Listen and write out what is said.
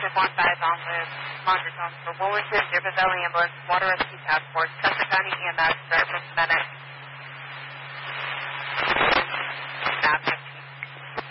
District 15 on with laundry pumps for Wilmington, River Valley Ambulance, Water Rescue Task Force, Chester County EMS, Fairfield Medic.